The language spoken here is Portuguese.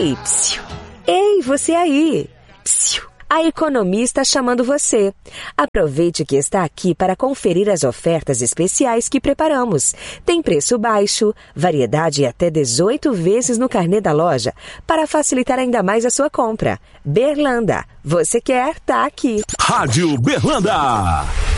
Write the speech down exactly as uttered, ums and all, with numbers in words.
Ei, psiu. Ei, você aí. Psiu. A Economia está chamando você. Aproveite que está aqui para conferir as ofertas especiais que preparamos. Tem preço baixo, variedade e até dezoito vezes no carnê da loja, para facilitar ainda mais a sua compra. Berlanda, você quer, tá aqui. Rádio Berlanda.